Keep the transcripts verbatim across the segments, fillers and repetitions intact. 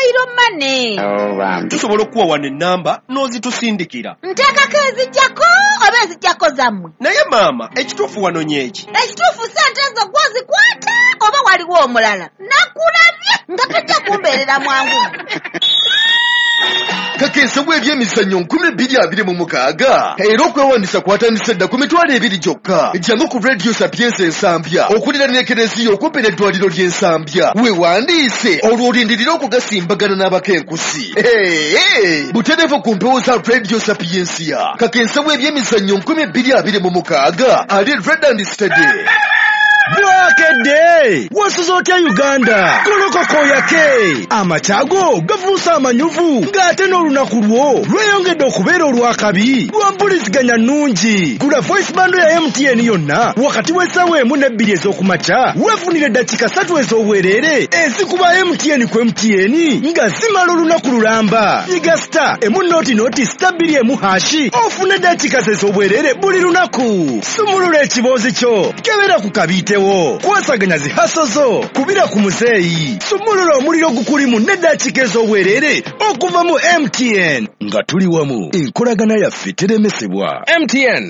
Cairo money. Oh, um. Tusobola okuwa wane namba n'ozitusindikira. Nteekako ezijjako oba ezijjako zammwe. Naye maama, ekituufu wano nyeki. Ekituufu ssente ezo gwozikwata oba waliwo omulala. Nakulabye nga tajja kumbeerera mwangu. Kakensa bw'ebyemizannyo nkumi bbiri abiri mu mukaaga era okwewandisa kwatandise dda ku mitwalo ebiri gyokka. Jangu ku Radio Sapienza Ensambya okulira n'ekereziya okumpi n'eddwaliro ly'Ensambya. Weewandiise olwo olindirira okugasimbagana n'abakenkusi. Butereevu ku mpewo za Radio Sapienza. Kakensa bw'ebyemizannyo nkumi bbiri abiri mu mukaaga ali Red Stadium. Bwakede wasuza otya Uganda kolokoko yake amatago gavuusa amanyuvu ng'ate n'olunaku lwo lweyongedde okubeera olwakabi lwampuliziganya nnungi. Gula voice bando ya M T N yonna wakati w'essaawa emu n'ebbiri ez'okumakya weefunire eddakiika ssatu ez'obwereere ezikuba M T N ku M T N nga zimala olunaku lulamba. Nyiga star emu nooti nooti star bbiri emu hashi ofune eddakiika ez'obwereere buli lunaku. Sumulula ekiboozi kyo kebera ku kabiite kwasaganya zihaso zo kubira ku muzeeyi. Sumulula omuliro gukulimu n'eddakiika ez'obwereere okuva mu M T N nga tuli wamu enkolagana yaffe teremesebwa. M T N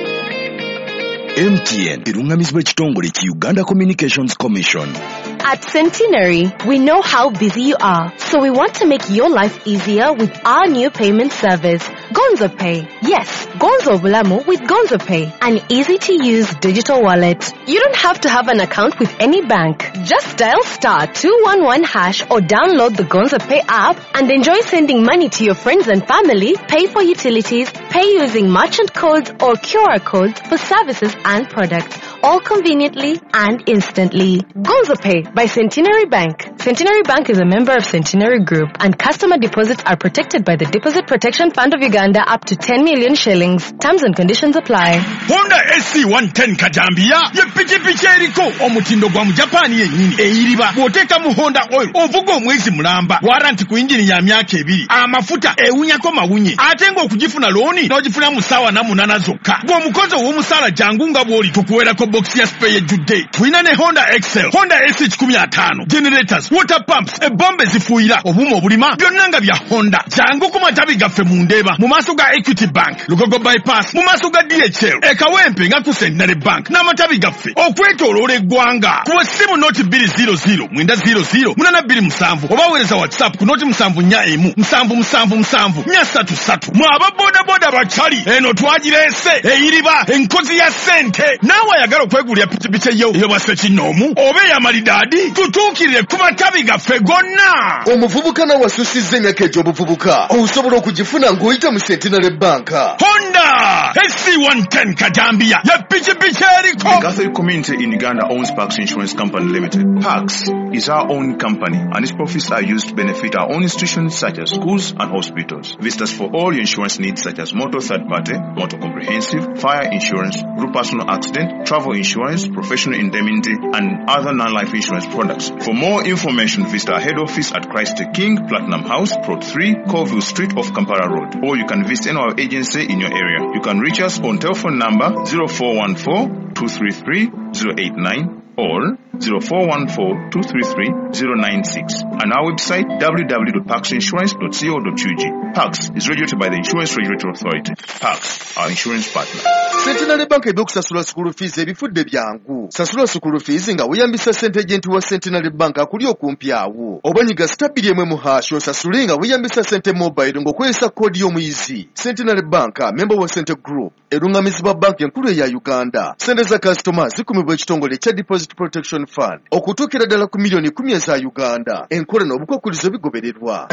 M T N erungamizibwa ekitongole ki Uganda Communications Commission. At Centenary, we know how busy you are, so we want to make your life easier with our new payment service, Gonzo Pay. Yes, Gonzo Bulamu with Gonzo Pay, an easy-to-use digital wallet. You don't have to have an account with any bank. Just dial star two one one hash or download the Gonzo Pay app and enjoy sending money to your friends and family, pay for utilities, pay using merchant codes or Q R codes for services and products, all conveniently and instantly. Gonzo Pay by Centenary Bank. Centenary Bank is a member of Centenary Group, and customer deposits are protected by the Deposit Protection Fund of Uganda up to ten million shillings. Terms and conditions apply. Honda S C one ten Kajambia ye pikipiki eriko omutindo gwa mu Japan yennyini eyiriba bw'oteeka mu Honda oil ovuga omwezi mulamba warranty ku injini ya myaka ebiri amafuta ewunyako mawunye ate ng'okugifuna looni n'ogifuna mu ssaawa na munaana zokka. Gw'omukozi ow'omusaala jangu nga bw'oli tukuweerako box ya spare ejjudde. Tulina ne Honda Excel, Honda S kikumi ataano, generators, water pumps, ebbomba ezifuuyira, obuuma obulima byonna nga bya Honda. Jangu ku matabi gaffe mu Ndeeba mu maaso ga Equity Bank, Lugogo bypass mu maaso ga D H L, e Kawempe nga ku Centenary Bank n'amatabi gaffe okwetooloola eggwanga. Ku ssimu nooti bbiri zero zero mwenda zero zero munaana bbiri musanvu oba weereza WhatsApp ku nooti musanvu nnya emu musanvu musanvu musanvu nnya ssatu ssatu. Mwe aba bodaboda bakyali eno twagireese eyiriba enkozi ya ssente. Naawe ayagala okwegulira pikipiki eyo ey'obwa Ssekinnoomu oba ey'amalidaadi tutuukirire ku matabi gaffe gonna. Omuvubuka nawe asusizza emyaka egy'obuvubuka osobola okugifuna ng'oyita mu Centenary Bank. Honda S C one ten Kajambia ye pikipiki eriko. The Catholic community in Uganda owns Parks Insurance Company Limited. Parks is our own company and its profits are used to benefit our own institutions such as schools and hospitals. Visit us for all your insurance needs such as motor third party, motor comprehensive, fire insurance, group personal accident, travel insurance, professional indemnity and other non-life insurance products. For more information, visit our head office at Christ the King, Platinum House, Plot three, Colville Street off Kampala Road, or you can visit any of our agency in your area. You can reach us on telephone number zero four one four two three three zero eight nine or zero four one four two three three zero nine six and our website w w w dot parks insurance dot co dot u g. Parks is regulated by the Insurance Regulatory Authority. Parks, our insurance partner. Centenary Bank eby'okusasula school fees ebifudde byangu. Sasula school fees nga weeyambisa ssente agenti wa Centenary Bank akuli okumpi awo. Oba nyiga star bbiri emu emu hash osasule nga weeyambisa ssente mobile ng'okozesa koodi y'omuyizi. Centenary Bank, member wa Centre Group, erungamizibwa banka enkulu eya Uganda. Ssente za customers zikumibwa ekitongole kya Deposit Protection Fund okutuukira ddala ku miliyoni kumi eza Uganda. Enkola n'obukwakkulizo bigobererwa.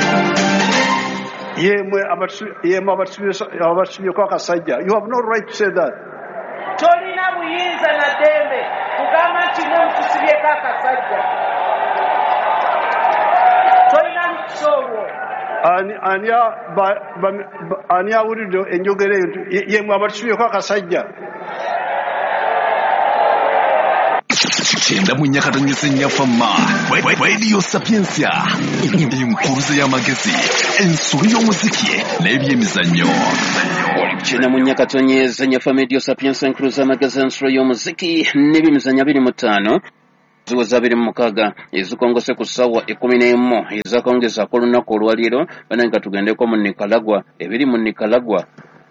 Yemwe yemwe abatusubyeko akasajja. You have no right to say that. Tolina buyinza na dembe kugamba nti mwe mutusubyeko akasajja. Tolina lukusobwo. Ani awulidde enjogera eyo yemwe abatusubyeko akasajja. Kyenda mu nnyakatonyesa ennyafamma Radio Sapienza enkuruze y'amagezi ensulu y'omuziki n'ebyemizannyo. Kyenda mu nnyakatonyesa ennyafamma Radio Sapienza enkuruze y'amagezi ensulu y'omuziki n'ebyemizannyo abiri mu ttaano ziweza abiri mu mukaaga ezikongose ku ssaawa ekkumi n'emu ezakongeza ak'olunaku olwaliiro bana nga tugendeko mu Nicaragua. Ebiri mu Nicaragua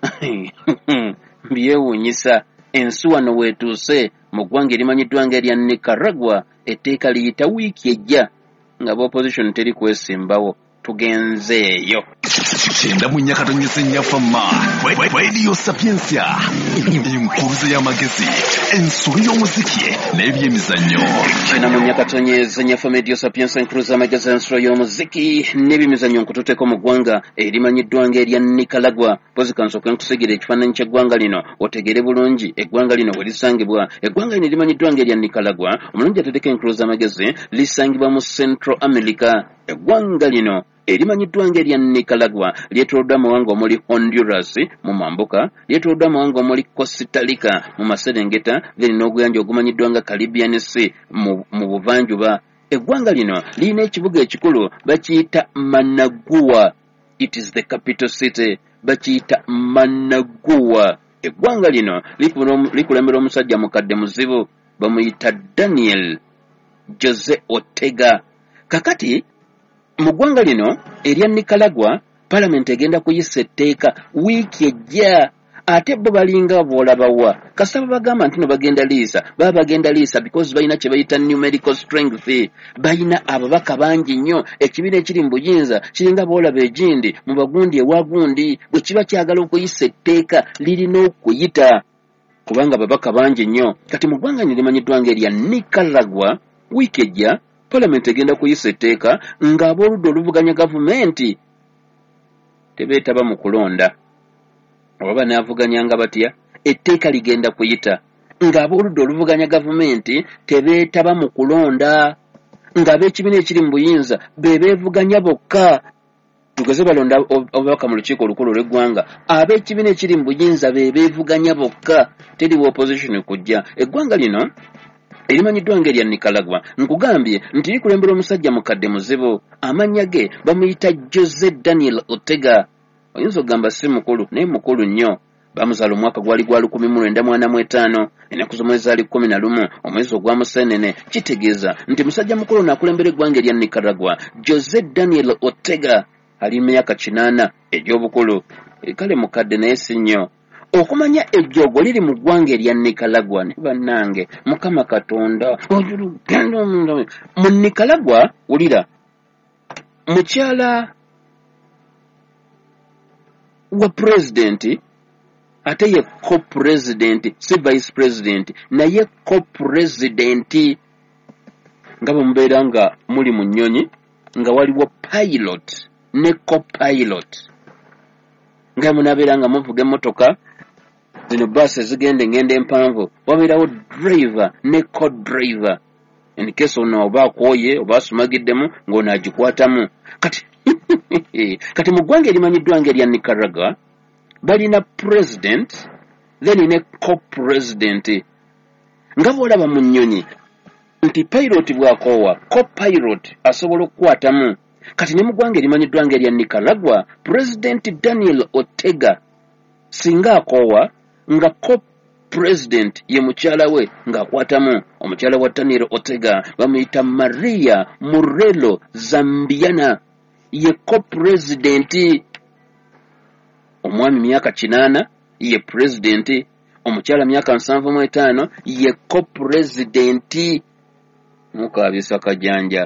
byewuunyisa. Ensi wano weetuuse mu ggwanga erimanyiddwa ng'erya Nicaragua etteeka liyita wiiki ejja nga b'opposition teri kwesimbawo. Tugenzeeyo kyenda mu nyakatonyesa ennyafamma Radio Sapiensia, enkuruze y'amagezi, ensolo y'omuziki n'ebyemizannyo. kyenda mu nyakatonyesa ennyafamma Radio Sapiensia, enkuruze y'amagezi, ensolo y'omuziki n'ebyemizannyo nkututeeko mu ggwanga erimanyiddwa ng'erya Nicaragua. Pozi kansooke nkusigira ekifaananyi ky'eggwanga lino otegere bulungi eggwanga lino we lisangibwa. Eggwanga lino erimanyiddwa ng'erya Nicaragua, omulungi ateteeko enkuruze y'amagezi, lisangibwa mu Central America. Eggwanga lino erimanyiddwa ng'erya Nicaragua lyetooloddwa amawanga omuli Honduras mu mambuka, lyetooloddwa amawanga omuli Costa Rica mu maserengeta, lirina oguyanja ogumanyiddwa nga Caribbean Sea mu, mu buvanjuba. Eggwanga lino lirina ekibuga ekikulu bakiyita Managua. It is the capital city. Bakiyita Managua. Eggwanga lino likulembera omusajja mukadde muzibu bamuyita Daniel Jose Ortega. Kakati mu ggwanga lino erya Nicaragua palamenti egenda kuyisa etteeka wiiki ejja. Ate bo balinga boolabawa kasaba bagamba nti no bagenda liisa baba bagenda liisa because balina kye bayita numerical strength. Balina ababaka bangi nnyo. Ekibiina ekiri mu buyinza kiringa boolaba egindi mu bagundi ewa gundi. Bwe kiba kyagala okuyisa etteeka lirina okuyita kubanga ababaka bangi nnyo. Kati mu ggwanga nirimanyiddwa ng'erya Nicaragua wiiki ejja palamenti egenda kuyisa etteeka ng'abooludda oluvuganya gavumenti tebeetaba mu kulonda. Oba banaavuganyanga batya? Etteeka ligenda kuyita ng'abooludda oluvuganya gavumenti tebeetaba mu kulonda, ng'ab'ekibiina ekiri mu buyinza be beevuganya bokka. Tugeze balonda obubaka mu lukiiko olukulu lw'eggwanga, ab'ekibiina ekiri mu buyinza be beevuganya bokka, teri opposition kujja. Eggwanga lino erimanyiddwa ng'erya Nicaragua nkugambye nti likulembera omusajja mukadde muzibu, amannya ge bamuyita Jose Daniel Ortega. Oyinza okugamba si mukulu naye mukulu nnyo. Bamuzaala omwaka gwali gwa lukumi mu lwenda mu ana mu etaano, ennaku z'omwezi ali kkumi na lumu omwezi ogwa Museenene. Kitegeeza nti musajja mukulu naakulembera eggwanga erya Nicaragua Jose Daniel Ortega ali myaka kinaana egy'obukulu. Kale mukadde naye si nnyo. Okumanya ejjogo liri mu ggwanga erya Nicaragua ne bannange Mukama Katonda ojulugenda omuntu mu Nicaragua. Wulira mukyala wa president ate ye co-president si vice president naye co-president nga bwe mubeera nga muli mu nnyonyi nga waliwo pilot ne co-pilot nga munaabeera nga muvuga emmotoka zino baasi ezigenda engendo empanvu wabeerawo driver ne co-driver in case ono oba akwoye oba asumagiddemu ng'onaagikwatamu. Kati kati mu ggwanga erimanyiddwa ng'erya Nicaragua balina president then ne co-president nga bw'olaba mu nnyonyi nti pilot bw'akoowa co-pilot asobola okukwatamu. Kati ne mu ggwanga erimanyiddwa ng'erya Nicaragua president Daniel Ortega singa akoowa nga co-president ye mukyala we ng'akwatamu. Omukyala wa Daniel Ortega bamuyita Maria Morelo Zambiana ye co-president. Omwami myaka kinaana ye president, omukyala myaka nsanvu mu etaano ye co-president. Mukaabisa kajanja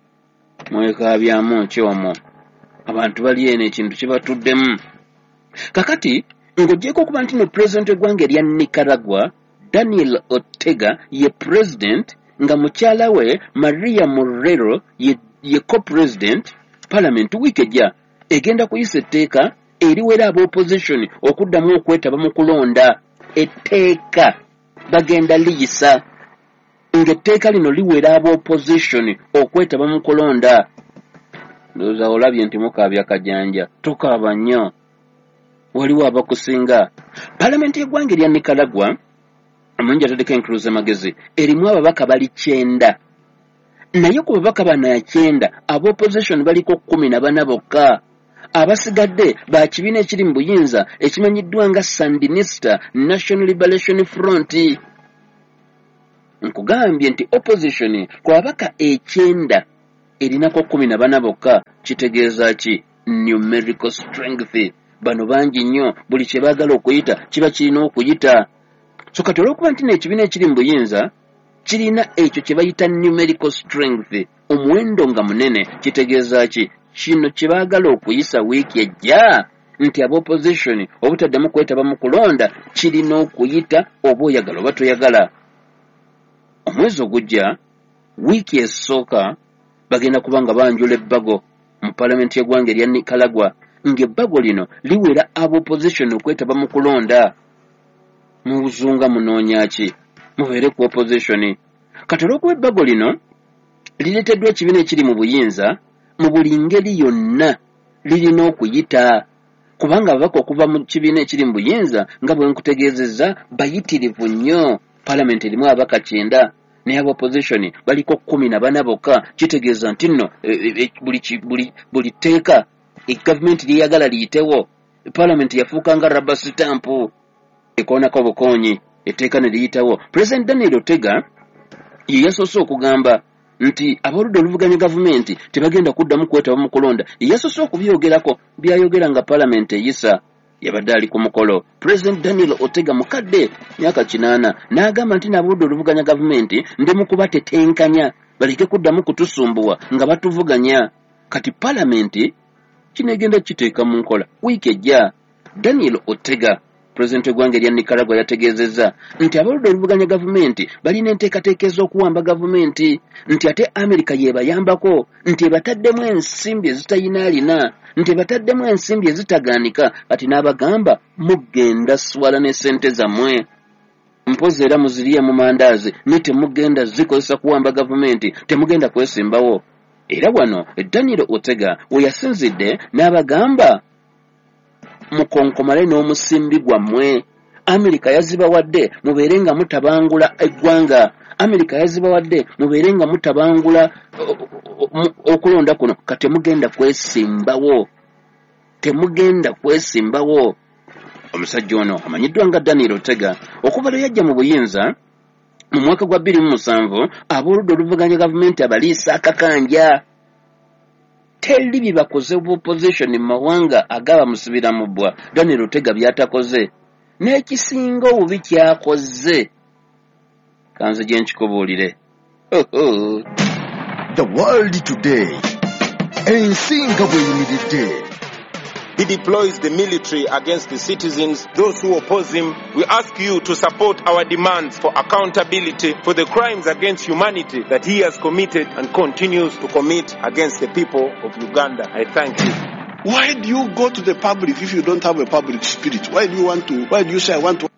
mwekaabyamu nkyomo abantu bali eno ekintu kibatuddemu. Kakati ng'ogyeko okuba nti no president w'eggwanga erya Nicaragua Daniel Ortega ye president nga mukyala we Maria Morero ye, ye co-president. Parliament wiiki ejja egenda kuyisa etteeka eriwera ab'opposition okuddamu okwetaba mu kulonda. Etteeka bagenda liyisa ng'etteeka lino liwera ab'opposition okwetaba mu kulonda. Ndowooza olabye nti mukaabya kajanja. Tokaaba nnyo, waliwo abakusinga. Palamenti y'eggwanga erya Nicaragua omulungi atadeko enkuluze magezi erimu ababaka bali kyenda, naye ku babaka bana kyenda ab'opposition baliko kkumi na bana bokka. Abasigadde ba kibiina ekiri mu buyinza ekimanyiddwa nga Sandinista National Liberation Front. nkugambye nti opposition kwabaka ekyenda erinako kumi na bana bokka kitegeeza ki numerical strength. Bano bangi nnyo, buli kye baagala okuyita kiba kirina okuyita. So kati olw'okuba nti n'ekibiina ekiri mu buyinza kirina ekyo kye bayita numerical strength, omuwendo nga munene, kitegeeza ki kino kye baagala okuyisa wiiki ejja nti ab'opposition obutaddamu kwetaba mu kulonda kirina okuyita oba oyagala oba toyagala. Omwezi ogujja wiiki esooka bagenda kuba nga banjula ebbago mu palamenti y'eggwanga erya Nicaragua, ng'ebbago lino liwera ab'opposition okwetaba mu kulonda. Mubuzunga munoonya ki? Mubeere ku opposition. Kati olw'okuba ebbago lino lireeteddwa ekibiina ekiri mu buyinza, mu buli ngeri yonna lirina okuyita, kubanga ababaka okuva mu kibiina ekiri mu buyinza nga bwe nkutegeezezza bayitirivu nnyo. Palamenti erimu ababaka kyenda naye ab'opposition baliko kumi na bana bokka. Kitegeeza nti nno e, e, buli, buli, buli tteeka egavumenti lyeyagala liyitewo, palamenti yafuuka nga rubber stamp ekoonako bukoonyi, etteeka ne liyitawo. President Daniel Ortega ye yasoose okugamba nti abaludde oluvuganya gavumenti tebagenda kuddamu kwetaba mu kulonda. Ye yasoose okubyogerako, byayogera nga palamenti eyisa yabadde ali ku mukolo. President Daniel Ortega mukadde myaka kinaana n'agamba nti n'abaludde oluvuganya gavumenti ndi mu kubatetenkanya baleke kuddamu kutusumbuwa nga batuvuganya. Kati palamenti kinegenda kiteeka mu nkola wiiki ejja. Daniel Ortega President w'eggwanga erya Nicaragua yategeezezza nti abaludde oluvuganya gavumenti balina enteekateeka ez'okuwamba gavumenti, nti ate Amerika yeebayambako, nti ebataddemu ensimbi ezitayinaalina, nti ebataddemu ensimbi ezitagaanika. Kati n'abagamba mugenda swala ne ssente zammwe, mpozi era muziriye mu mandaazi, ne temugenda zikozesa kuwamba gavumenti, temugenda kwesimbawo. Era wano Daniel Ortega we yasinzidde n'abagamba mukonkomale n'omusimbi gwammwe. Amerika yazibawadde mubeere nga mutabangula eggwanga. Amerika yazibawadde mubeere nga mutabangula okulonda kuno. Kati temugenda kwesimbawo, temugenda kwesimbawo. Omusajja ono amanyiddwa nga Daniel Ortega okuva lwe yajja mu buyinza mu mwaka gwa bbiri mu musanvu ab'oludda oluvuganya gavumenti abaliisa akakanja. Teri bibakoze opposition mu mawanga agaba musibira mu bbwa. Daniel Ortega byatakoze n'ekisinga obubi kyakoze kanze gye nkikubuulire. The world today. Ensinga bweyimiridde. He deploys the military against the citizens, those who oppose him. We ask you to support our demands for accountability for the crimes against humanity that he has committed and continues to commit against the people of Uganda. I thank you. Why do you go to the public if you don't have a public spirit? Why do you want to, why do you say I want to